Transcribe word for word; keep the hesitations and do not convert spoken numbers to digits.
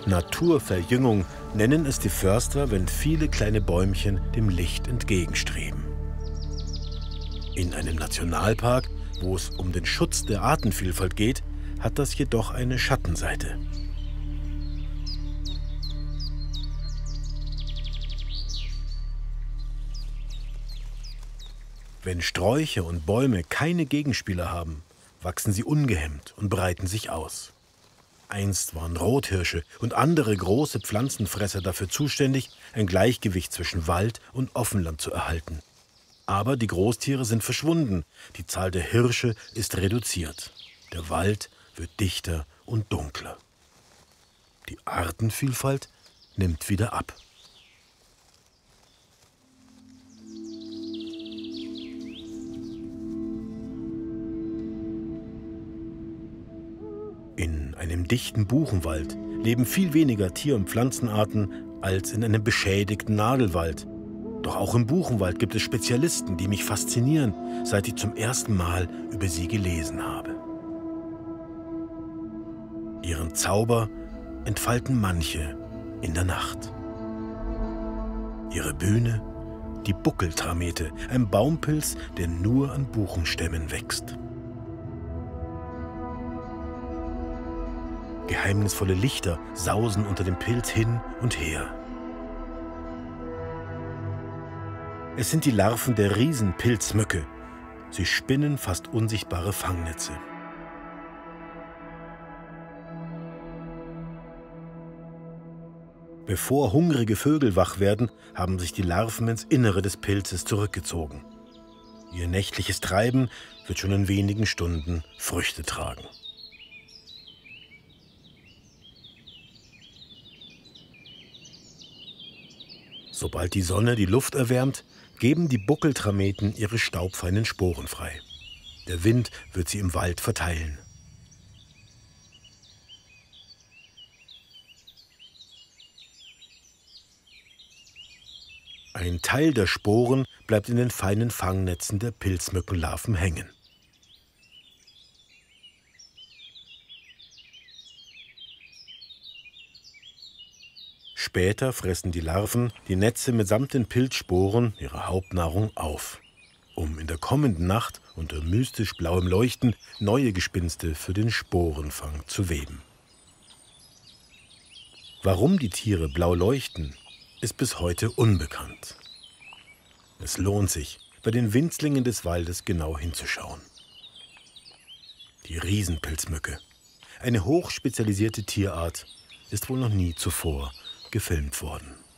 Naturverjüngung nennen es die Förster, wenn viele kleine Bäumchen dem Licht entgegenstreben. In einem Nationalpark, wo es um den Schutz der Artenvielfalt geht, hat das jedoch eine Schattenseite. Wenn Sträucher und Bäume keine Gegenspieler haben, wachsen sie ungehemmt und breiten sich aus. Einst waren Rothirsche und andere große Pflanzenfresser dafür zuständig, ein Gleichgewicht zwischen Wald und Offenland zu erhalten. Aber die Großtiere sind verschwunden, die Zahl der Hirsche ist reduziert. Der Wald wird dichter und dunkler. Die Artenvielfalt nimmt wieder ab. In einem dichten Buchenwald leben viel weniger Tier- und Pflanzenarten als in einem beschädigten Nadelwald. Doch auch im Buchenwald gibt es Spezialisten, die mich faszinieren, seit ich zum ersten Mal über sie gelesen habe. Ihren Zauber entfalten manche in der Nacht. Ihre Bühne, die Buckeltramete, ein Baumpilz, der nur an Buchenstämmen wächst. Geheimnisvolle Lichter sausen unter dem Pilz hin und her. Es sind die Larven der Riesenpilzmücke. Sie spinnen fast unsichtbare Fangnetze. Bevor hungrige Vögel wach werden, haben sich die Larven ins Innere des Pilzes zurückgezogen. Ihr nächtliches Treiben wird schon in wenigen Stunden Früchte tragen. Sobald die Sonne die Luft erwärmt, geben die Buckeltrameten ihre staubfeinen Sporen frei. Der Wind wird sie im Wald verteilen. Ein Teil der Sporen bleibt in den feinen Fangnetzen der Pilzmückenlarven hängen. Später fressen die Larven die Netze mitsamt den Pilzsporen, ihrer Hauptnahrung, auf, um in der kommenden Nacht unter mystisch blauem Leuchten neue Gespinste für den Sporenfang zu weben. Warum die Tiere blau leuchten, ist bis heute unbekannt. Es lohnt sich, bei den Winzlingen des Waldes genau hinzuschauen. Die Riesenpilzmücke, eine hochspezialisierte Tierart, ist wohl noch nie zuvor gefilmt worden.